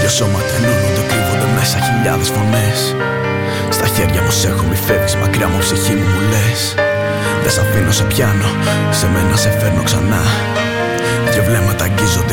Δυο σώματα ενώνονται, κρύβονται μέσα χιλιάδες φωνές. Στα χέρια μου σε έχω, μη φεύγεις μακριά μου, ψυχή μου, μου λες. Δεν σ' αφήνω, σε πιάνω, σε μένα σε φέρνω ξανά. Δυο βλέμματα αγγίζονται,